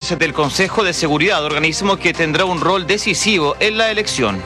del Consejo de Seguridad, organismo que tendrá un rol decisivo en la elección.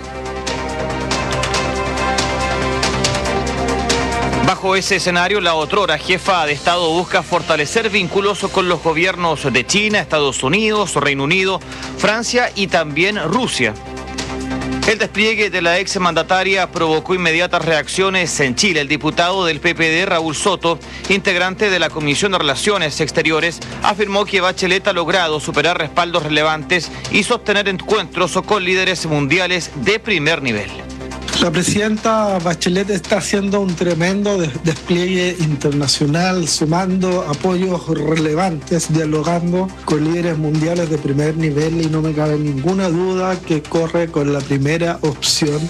Bajo ese escenario, la otrora jefa de Estado busca fortalecer vínculos con los gobiernos de China, Estados Unidos, Reino Unido, Francia y también Rusia. El despliegue de la exmandataria provocó inmediatas reacciones en Chile. El diputado del PPD, Raúl Soto, integrante de la Comisión de Relaciones Exteriores, afirmó que Bachelet ha logrado superar respaldos relevantes y sostener encuentros con líderes mundiales de primer nivel. La presidenta Bachelet está haciendo un tremendo despliegue internacional, sumando apoyos relevantes, dialogando con líderes mundiales de primer nivel y no me cabe ninguna duda que corre con la primera opción.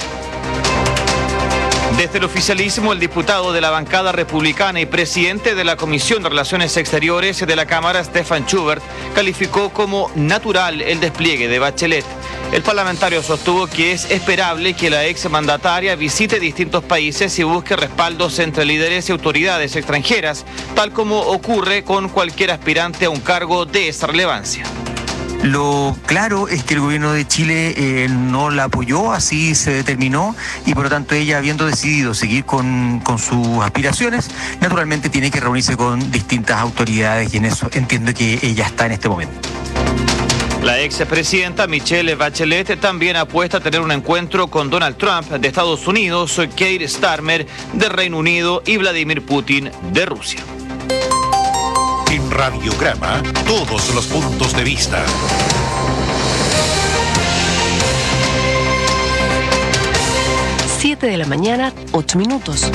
Desde el oficialismo, el diputado de la bancada republicana y presidente de la Comisión de Relaciones Exteriores de la Cámara, Stefan Schubert, calificó como natural el despliegue de Bachelet. El parlamentario sostuvo que es esperable que la exmandataria visite distintos países y busque respaldos entre líderes y autoridades extranjeras, tal como ocurre con cualquier aspirante a un cargo de esa relevancia. Lo claro es que el gobierno de Chile no la apoyó, así se determinó, y por lo tanto ella, habiendo decidido seguir con sus aspiraciones, naturalmente tiene que reunirse con distintas autoridades y en eso entiendo que ella está en este momento. La expresidenta Michelle Bachelet también apuesta a tener un encuentro con Donald Trump de Estados Unidos, Keir Starmer de Reino Unido y Vladimir Putin de Rusia. En Radiograma, todos los puntos de vista. 7 de la mañana, 8 minutos.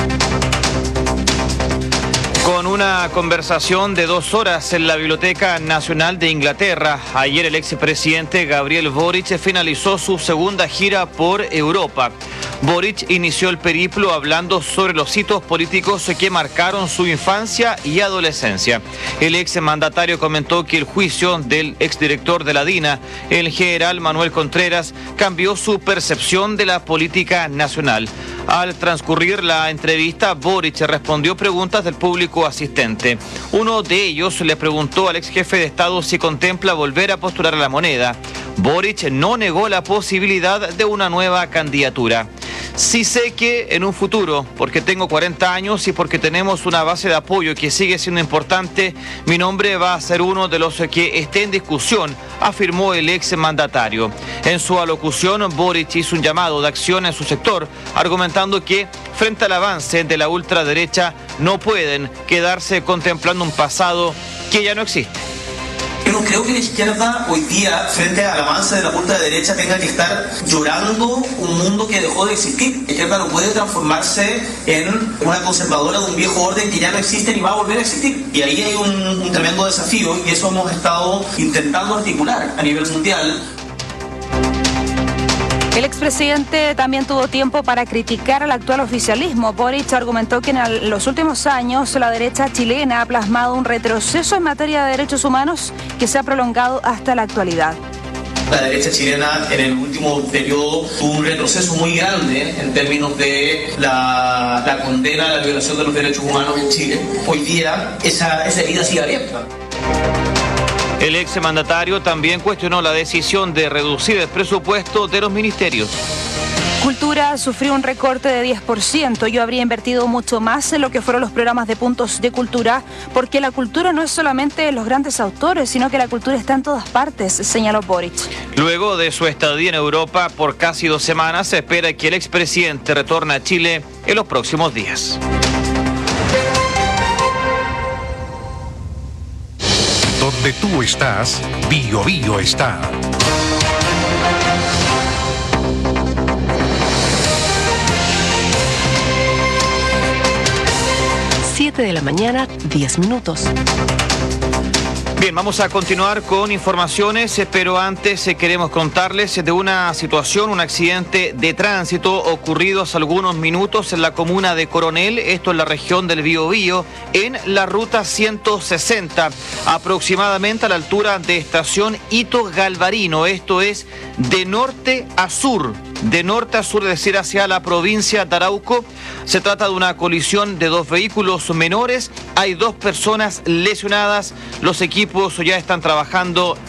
Con una conversación de 2 horas en la Biblioteca Nacional de Inglaterra, ayer el expresidente Gabriel Boric finalizó su segunda gira por Europa. Boric inició el periplo hablando sobre los hitos políticos que marcaron su infancia y adolescencia. El exmandatario comentó que el juicio del exdirector de la DINA, el general Manuel Contreras, cambió su percepción de la política nacional. Al transcurrir la entrevista, Boric respondió preguntas del público asistente. Uno de ellos le preguntó al ex jefe de Estado si contempla volver a postular a la moneda. Boric no negó la posibilidad de una nueva candidatura. Sí sé que en un futuro, porque tengo 40 años y porque tenemos una base de apoyo que sigue siendo importante, mi nombre va a ser uno de los que esté en discusión, afirmó el exmandatario. En su alocución, Boric hizo un llamado de acción en su sector, argumentando que frente al avance de la ultraderecha no pueden quedarse contemplando un pasado que ya no existe. Yo no creo que la izquierda hoy día, frente al avance de la ultraderecha, tenga que estar llorando un mundo que dejó de existir. La izquierda no puede transformarse en una conservadora de un viejo orden que ya no existe ni va a volver a existir. Y ahí hay un tremendo desafío y eso hemos estado intentando articular a nivel mundial. El expresidente también tuvo tiempo para criticar al actual oficialismo. Boric argumentó que en los últimos años la derecha chilena ha plasmado un retroceso en materia de derechos humanos que se ha prolongado hasta la actualidad. La derecha chilena en el último periodo tuvo un retroceso muy grande en términos de la condena a la violación de los derechos humanos en Chile. Hoy día esa herida sigue abierta. El exmandatario también cuestionó la decisión de reducir el presupuesto de los ministerios. Cultura sufrió un recorte de 10%. Yo habría invertido mucho más en lo que fueron los programas de puntos de cultura, porque la cultura no es solamente los grandes autores, sino que la cultura está en todas partes, señaló Boric. Luego de su estadía en Europa por casi 2 semanas, se espera que el expresidente retorne a Chile en los próximos días. Donde tú estás, Bio Bio está. De la mañana, 10 minutos. Bien, vamos a continuar con informaciones, pero antes queremos contarles de una situación, un accidente de tránsito ocurrido hace algunos minutos en la comuna de Coronel, esto en la región del Biobío, en la ruta 160, aproximadamente a la altura de estación Hito Galvarino, esto es de norte a sur. De norte a sur, es decir, hacia la provincia de Arauco. Se trata de una colisión de 2 vehículos menores. Hay 2 personas lesionadas. Los equipos ya están trabajando